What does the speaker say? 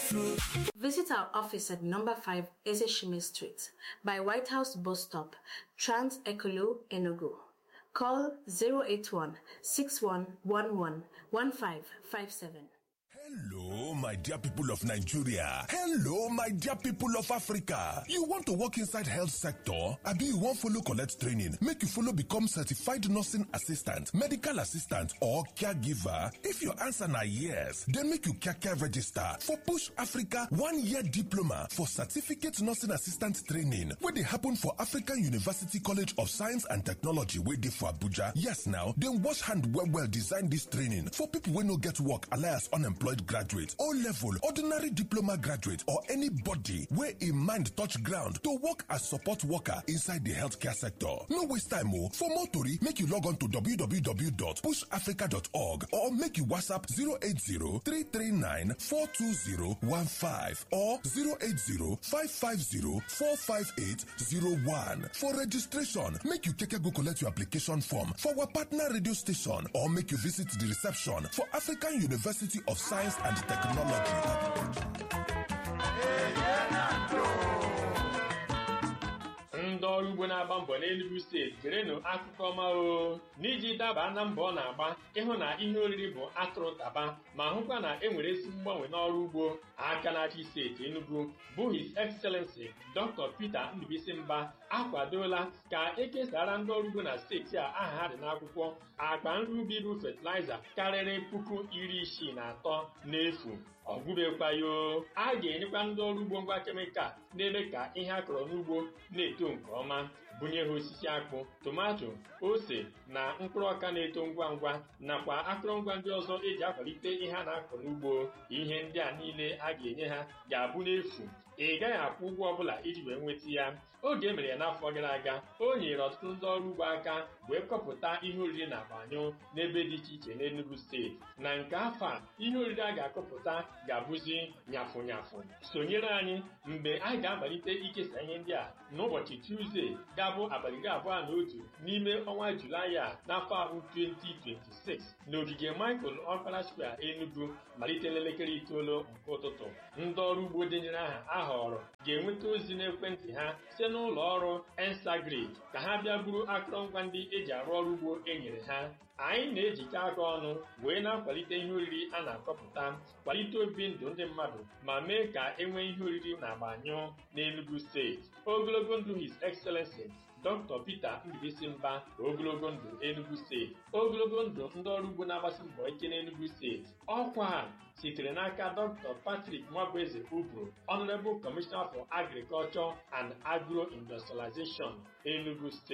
Visit our office at number 5 Ezeshime Street by White House Bus Stop, Trans Ekolo, Enugu. Call 081 6111 1557. Hello, my dear people of Nigeria. Hello, my dear people of Africa. You want to work inside health sector? Abi you want follow collect training? Make you follow become certified nursing assistant, medical assistant, or caregiver? If your answer na yes, then make you care register for Push Africa 1-year diploma for certificate nursing assistant training, where they happen for African University College of Science and Technology, where they for Abuja. Yes, now, then wash hand well design this training for people who no get work, alias unemployed graduate, O-level, ordinary diploma graduate, or anybody where a mind touch ground to work as support worker inside the healthcare sector. No waste time, For more tori, make you log on to www.pushafrica.org or make you WhatsApp 080-339-42015 or 080-550-45801. For registration, make you go collect your application form for our partner radio station or make you visit the reception for African University of Science and Technology. Ndị ọrụ ugbo na-agba mbọ n'Enugu steeti gerenụ akụkọ ọma n'iji daba na mbọ ọ na-agba ịhụ na ihe oriri bụ atụrụ taba ma hụkwa na enwere ezi mgbanwe n'ọrụ ugbo aka na-achị steeti Enugu bụ His Excellency Dr. Peter Ndubuisimba akwadola ka ekesara ndị ọrụ ugbo na steeti a aha ha dị n'akwụkwọ akpa nri ubi bụ fertilizer karịrị 63,000 n'efu. Ọgwụbekwayo a ga-enyekwa ndị ọrụ ugbo ngwa kemikal na-eme ka ihe a kọrọ n'ugbo na-eto nke ọma, bunye ha osisi akpụ, tomato, ose na mkpụrụ ọka na-eto ngwa ngwa nakwa akụrụngwa ndị ọzọ eji akwalite ihe a na-akọ n'ugbo. Ihe ndị a niile a ga-enye ha ga-abụ n'efu, ị gaghị akwụ ụgwọ ọbụla iji wee nweta ya. Oge mere ya n'afọ gara aga, o nyere ọtụtụ ndị ọrụ ugbo aka wee kọpụta ihe oriri na agbanyụ n'ebe dị iche iche n'Enugu steeti. Na nke afọ a, ihe oriri a ga-akọpụta ga-abụzi nyafụ. Sonyere anyị mgbe a ga-amalite ikesa ihe ndị a n'ụbọchị Tuzdee ga-abụ abalị 21 n'ime ọnwa Julaị a n'afọ ahụ 2026 n'ogige Michael Okpara Square Enugu malite n'elekere 9 nke ụtụtụ. Ndị ọrụ ugbo denyere aha ahọrọ ga-enweta ozi n'ekwentị ha site n'ụlọ ọrụ Ensagrid ka ha bịa buru akụrụngwa ndị eji arụ ọrụ ugbo e nyere ha. Anyị na-ejikọ aka ọnụ wee na-akwalite ihe oriri a na-akọpụta, kwalite obi ndụ ndị mmadụ ma mee ka enwee ihe oriri na-agbanyụ n'Enugu steeti. Ogologo ndụ His Excellency Dr. Peter Ndubuisimba, ogologo ndụ Enugu steeti, ogologo ndụ ndị ọrụ ugbo na-agbasi mbọ ike n'Enugu steeti. Ọkwa a sitere n'aka Dr. Patrick Nwabueze Ubro, Honorable Commissioner for Agriculture and Agro-Industrialization, Enugu State.